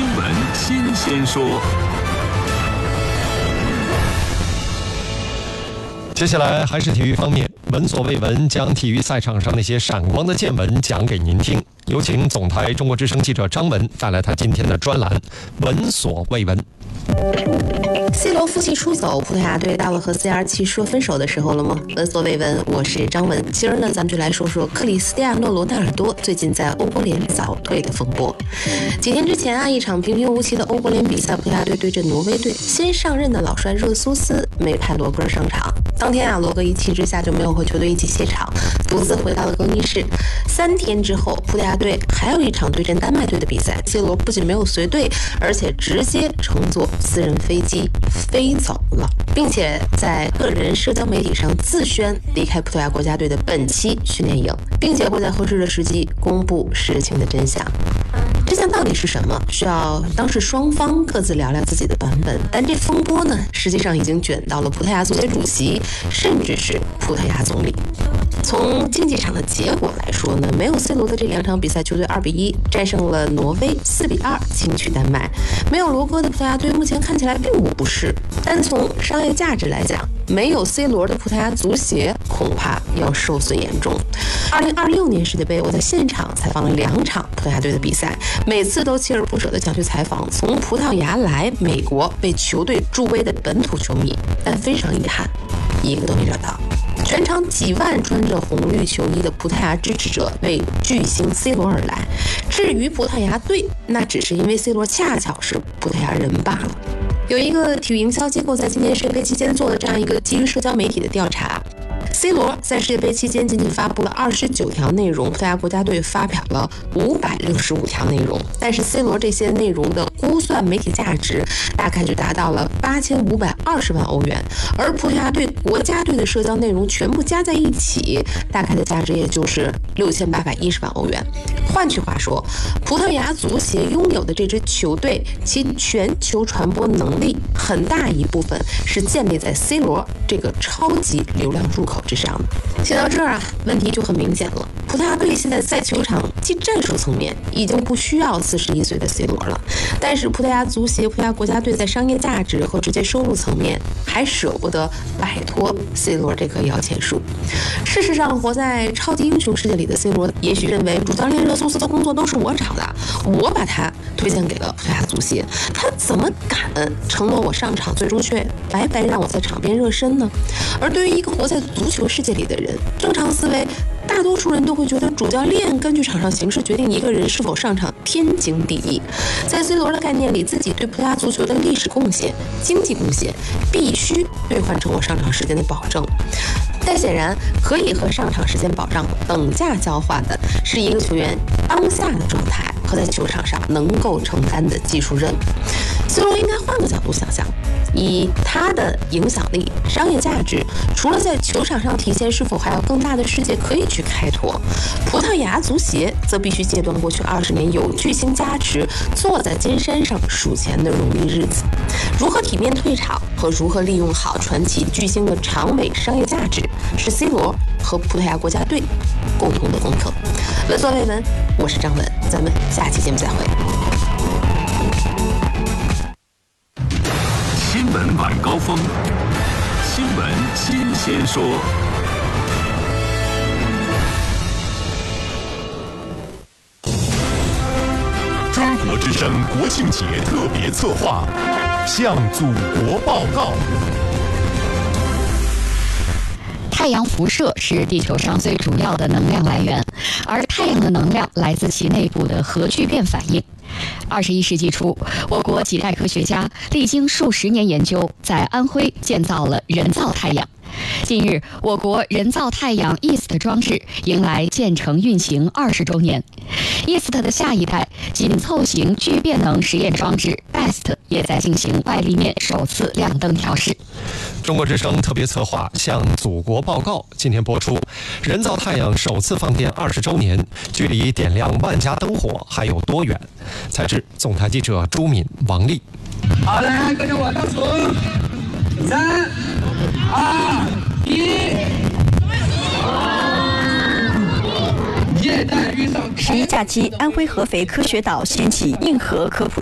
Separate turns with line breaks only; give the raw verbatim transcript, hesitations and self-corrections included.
新闻新鲜说。
接下来还是体育方面，闻所未闻，将体育赛场上那些闪光的见闻讲给您听。有请总台中国之声记者张文带来他今天的专栏《闻所未闻》。
C 罗负气出走，葡萄牙队到了和 C R 七 说分手的时候了吗？闻所未闻，我是张文。今儿呢，咱们就来说说克里斯蒂亚诺·罗纳尔多最近在欧国联早退的风波。几天之前啊，一场平平无奇的欧国联比赛，葡萄牙队对阵挪威队，先上任的老帅热苏斯没派罗格上场。当天啊，罗格一气之下就没有和球队一起歇场，独自回到了更衣室。三天之后，葡萄牙队还有一场对阵丹麦队的比赛 ，C 罗不仅没有随队，而且直接乘坐私人飞机飞走了，并且在个人社交媒体上自宣离开葡萄牙国家队的本期训练营，并且会在合适的时机公布事情的真相。真相到底是什么？需要当事双方各自聊聊自己的版本。但这风波呢，实际上已经卷到了葡萄牙足协主席，甚至是葡萄牙总理。从竞技场的结果来说呢，没有 C 罗的这两场比赛，球队二比一战胜了挪威，四比二轻取丹麦。没有罗哥的葡萄牙队目前看起来并无不适，但从商业价值来讲，没有 C 罗的葡萄牙足协恐怕要受损严重。二零二六年世界杯，我在现场采访了两场葡萄牙队的比赛，每次都锲而不舍地想去采访从葡萄牙来美国被球队助威的本土球迷，但非常遗憾，一个都没找到。全场几万穿着红绿球衣的葡萄牙支持者为巨星 C 罗而来，至于葡萄牙队，那只是因为 C 罗恰巧是葡萄牙人罢了。有一个体育营销机构在今年世界杯期间做了这样一个基于社交媒体的调查。C 罗在世界杯期间仅仅发布了二十九条内容，葡萄牙国家队发表了五百六十五条内容，但是 C 罗这些内容的估算媒体价值大概就达到了八千五百二十万欧元，而葡萄牙队国家队的社交内容全部加在一起，大概的价值也就是六千八百一十万欧元。换句话说，葡萄牙足协拥有的这支球队，其全球传播能力很大一部分是建立在 C 罗这个超级流量入口之上的。写到这儿啊，问题就很明显了。葡萄牙队现在在球场及战术层面已经不需要四十一岁的 C 罗了，但是葡萄牙足协、葡萄牙国家队在商业价值和直接收入层面还舍不得摆脱 C 罗这棵摇钱树。事实上，活在超级英雄世界里的 C 罗也许认为主教练热苏斯的工作都是我找的，我把他推荐给了葡萄牙足协，他怎么敢承诺我上场，最终却白白让我在场边热身呢？而对于一个活在足球世界里的人，正常思维，大多数人都会觉得主教练根据场上形势决定一个人是否上场天经地义。在 C 罗的概念里，自己对葡萄牙足球的历史贡献、经济贡献必须兑换成我上场时间的保证。但显然，可以和上场时间保障等价交换的是一个球员当下的状态和在球场上能够承担的技术任务。C 罗应该换个角度想想，以他的影响力、商业价值，除了在球场上体现，是否还有更大的世界可以去开拓？葡萄牙足协则必须戒断过去二十年有巨星加持、坐在金山上数钱的容易日子。如何体面退场和如何利用好传奇巨星的长尾商业价值，是 C 罗和葡萄牙国家队共同的功课。闻所未闻，我是张文，咱们下期节目再会。
新闻晚高峰，新闻新鲜说。中国之声国庆节特别策划，向祖国报告。
太阳辐射是地球上最主要的能量来源，而太阳的能量来自其内部的核聚变反应。二十一世纪初，我国几代科学家历经数十年研究，在安徽建造了人造太阳。近日，我国人造太阳 E S T 装置迎来建成运行二十周年。E S T 的下一代紧凑型聚变能实验装置 B E S T 也在进行外立面首次亮灯调试。
中国之声特别策划向祖国报告，今天播出。人造太阳首次放电二十周年，距离点亮万家灯火还有多远？采制总台记者朱敏、王丽。
好，来跟着我倒数，三、二、一。
十一假期，安徽合肥科学岛掀起硬核科普